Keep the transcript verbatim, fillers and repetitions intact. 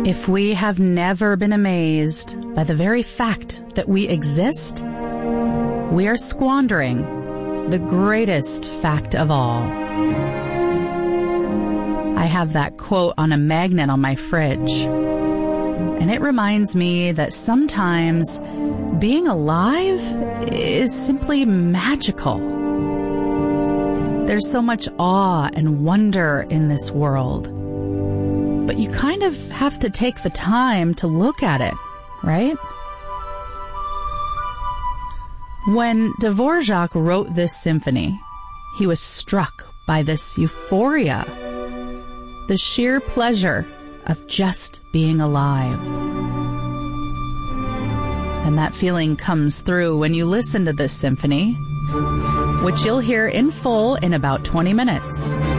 If we have never been amazed by the very fact that we exist, we are squandering the greatest fact of all. I have that quote on a magnet on my fridge, and it reminds me that sometimes being alive is simply magical. There's so much awe and wonder in this world, but you kind of have to take the time to look at it, right? When Dvorak wrote this symphony, he was struck by this euphoria, the sheer pleasure of just being alive. And that feeling comes through when you listen to this symphony, which you'll hear in full in about twenty minutes.